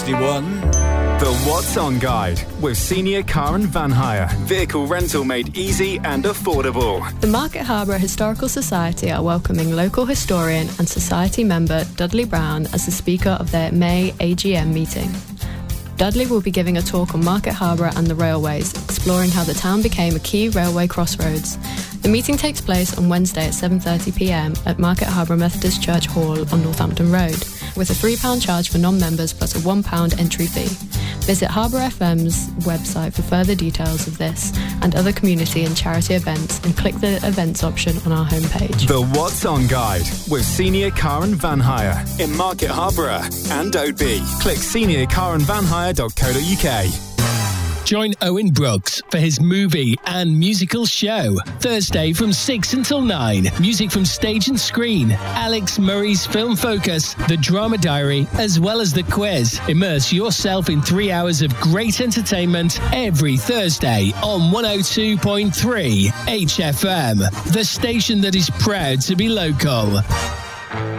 The What's On Guide with Senior Car and Van Hire. Vehicle rental made easy and affordable. The Market Harbour Historical Society are welcoming local historian and society member Dudley Brown as the speaker of their May AGM meeting. Dudley will be giving a talk on Market Harbour and the railways, exploring how the town became a key railway crossroads. The meeting takes place on Wednesday at 7:30pm at Market Harbour Methodist Church Hall on Northampton Road, with a £3 charge for non-members plus a £1 entry fee. Visit Harbour FM's website for further details of this and other community and charity events and click the events option on our homepage. The What's On Guide with Senior Car and Van Hire in Market Harbour and Oadby. Click seniorcarandvanhire.co.uk. Join Owen Brooks for his movie and musical show. Thursday from 6 until 9. Music from stage and screen. Alex Murray's Film Focus, The Drama Diary, as well as the quiz. Immerse yourself in 3 hours of great entertainment every Thursday on 102.3 HFM. The station that is proud to be local.